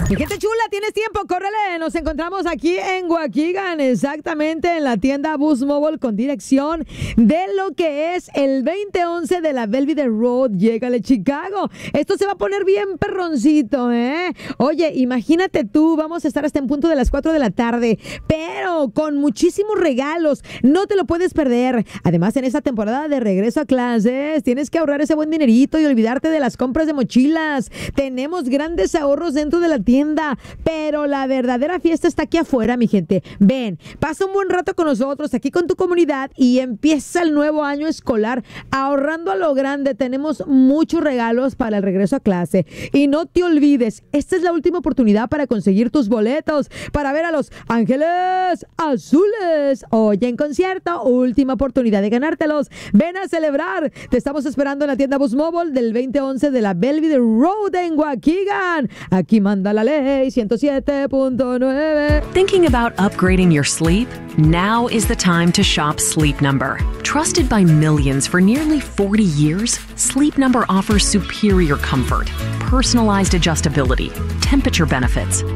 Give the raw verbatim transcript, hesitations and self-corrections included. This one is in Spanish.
Mi gente chula, ¿tienes tiempo? Córrele. Nos encontramos aquí en Waukegan, exactamente en la tienda Boost Mobile con dirección de lo que es el veinte once de la Belvidere Road. Llégale, Chicago. Esto se va a poner bien perroncito, ¿eh? Oye, imagínate tú, vamos a estar hasta en punto de las cuatro de la tarde, pero con muchísimos regalos. No te lo puedes perder. Además, en esta temporada de regreso a clases, tienes que ahorrar ese buen dinerito y olvidarte de las compras de mochilas. Tenemos grandes ahorros dentro de la tienda, pero la verdadera fiesta está aquí afuera, mi gente. Ven, pasa un buen rato con nosotros, aquí con tu comunidad, y empieza el nuevo año escolar ahorrando a lo grande. Tenemos muchos regalos para el regreso a clase. Y no te olvides, esta es la última oportunidad para conseguir tus boletos para ver a los Ángeles Azules hoy en concierto. Última oportunidad de ganártelos. Ven a celebrar. Te estamos esperando en la tienda Boost Mobile del veinte once de la Belvidere Road en Waukegan. Aquí manda la ley ciento siete punto nueve. Thinking about upgrading your sleep? Now is the time to shop Sleep Number. Trusted by millions for nearly forty years, Sleep Number offers superior comfort, personalized adjustability, temperature benefits,